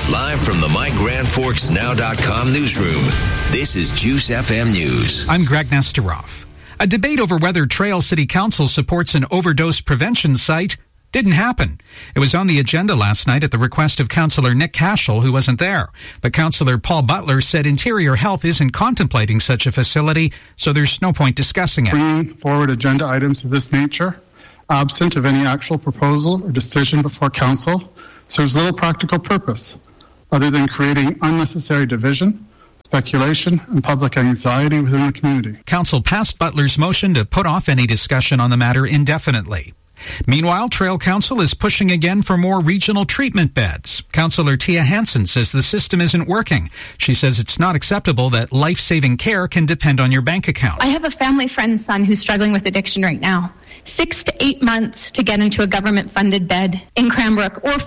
Live from the MyGrandForksNow.com newsroom, this is Juice FM News. I'm Greg Nesteroff. A debate over whether Trail City Council supports an overdose prevention site didn't happen. It was on the agenda last night at the request of Councillor Nick Cashel, who wasn't there. But Councillor Paul Butler said Interior Health isn't contemplating such a facility, so there's no point discussing it. Bringing forward agenda items of this nature, absent of any actual proposal or decision before Council, serves little practical purpose other than creating unnecessary division, speculation, and public anxiety within the community. Council passed Butler's motion to put off any discussion on the matter indefinitely. Meanwhile, Trail Council is pushing again for more regional treatment beds. Councillor Tia Hansen says the system isn't working. She says it's not acceptable that life-saving care can depend on your bank account. I have a family friend's son who's struggling with addiction right now. 6 to 8 months to get into a government-funded bed in Cranbrook, or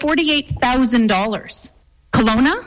$48,000. Kelowna?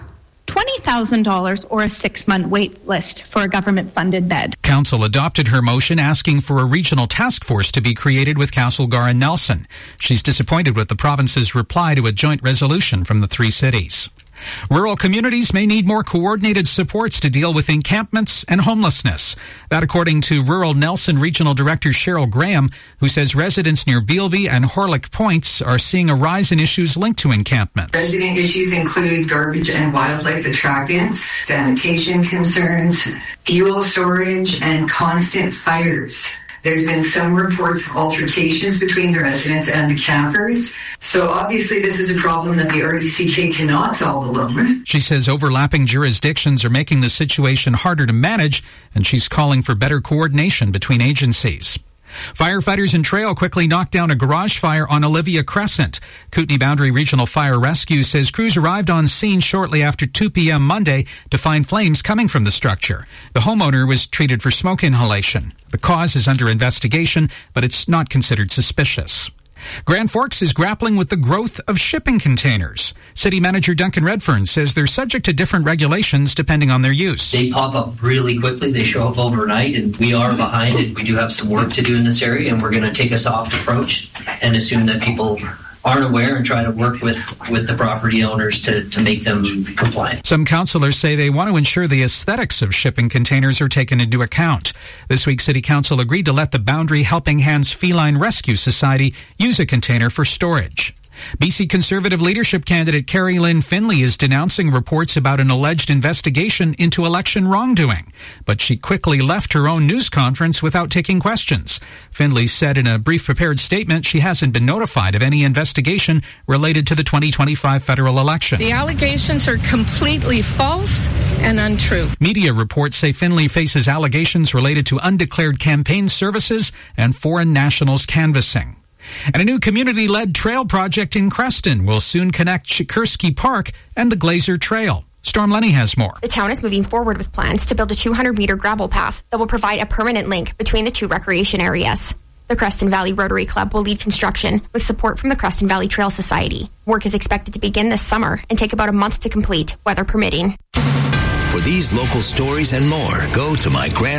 $20,000 or a 6-month wait list for a government-funded bed. Council adopted her motion asking for a regional task force to be created with Castlegar and Nelson. She's disappointed with the province's reply to a joint resolution from the three cities. Rural communities may need more coordinated supports to deal with encampments and homelessness. That according to Rural Nelson Regional Director Cheryl Graham, who says residents near Bealby and Horlick Points are seeing a rise in issues linked to encampments. Resident issues include garbage and wildlife attractants, sanitation concerns, fuel storage, and constant fires. There's been some reports of altercations between the residents and the campers. So obviously this is a problem that the RDCK cannot solve alone. She says overlapping jurisdictions are making the situation harder to manage, and she's calling for better coordination between agencies. Firefighters in Trail quickly knocked down a garage fire on Olivia Crescent. Kootenay Boundary Regional Fire Rescue says crews arrived on scene shortly after 2 p.m. Monday to find flames coming from the structure. The homeowner was treated for smoke inhalation. The cause is under investigation, but it's not considered suspicious. Grand Forks is grappling with the growth of shipping containers. City Manager Duncan Redfern says they're subject to different regulations depending on their use. They pop up really quickly. They show up overnight, and we are behind it. We do have some work to do in this area, and we're going to take a soft approach and assume that people aren't aware and try to work with the property owners to make them compliant. Some councillors say they want to ensure the aesthetics of shipping containers are taken into account. This week, City Council agreed to let the Boundary Helping Hands Feline Rescue Society use a container for storage. BC Conservative leadership candidate Carrie Lynn Finley is denouncing reports about an alleged investigation into election wrongdoing, but she quickly left her own news conference without taking questions. Finley said in a brief prepared statement she hasn't been notified of any investigation related to the 2025 federal election. The allegations are completely false and untrue. Media reports say Finley faces allegations related to undeclared campaign services and foreign nationals canvassing. And a new community-led trail project in Creston will soon connect Chikursky Park and the Glazer Trail. Storm Lenny has more. The town is moving forward with plans to build a 200-meter gravel path that will provide a permanent link between the two recreation areas. The Creston Valley Rotary Club will lead construction with support from the Creston Valley Trail Society. Work is expected to begin this summer and take about a month to complete, weather permitting. For these local stories and more, go to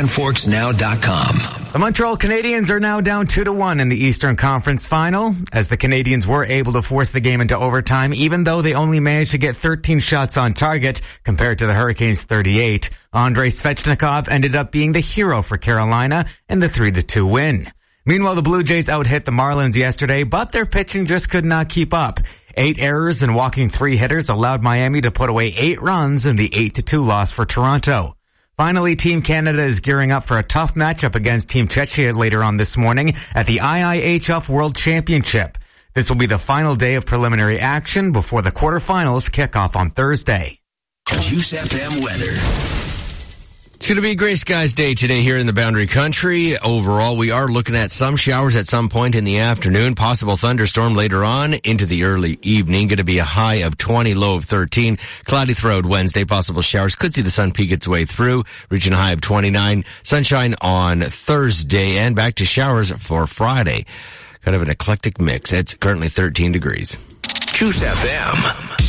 MyGrandForksNow.com. The Montreal Canadiens are now down 2-1 in the Eastern Conference Final, as the Canadiens were able to force the game into overtime, even though they only managed to get 13 shots on target compared to the Hurricanes' 38. Andrei Svechnikov ended up being the hero for Carolina in the 3-2 win. Meanwhile, the Blue Jays out-hit the Marlins yesterday, but their pitching just could not keep up. 8 errors and walking 3 hitters allowed Miami to put away 8 runs in the 8-2 loss for Toronto. Finally, Team Canada is gearing up for a tough matchup against Team Czechia later on this morning at the IIHF World Championship. This will be the final day of preliminary action before the quarterfinals kick off on Thursday. Juice FM weather. It's going to be a gray skies day today here in the Boundary Country. Overall, we are looking at some showers at some point in the afternoon, possible thunderstorm later on into the early evening. Going to be a high of 20, low of 13. Cloudy throughout Wednesday, possible showers. Could see the sun peek its way through, reaching a high of 29. Sunshine on Thursday and back to showers for Friday. Kind of an eclectic mix. It's currently 13 degrees. Juice FM.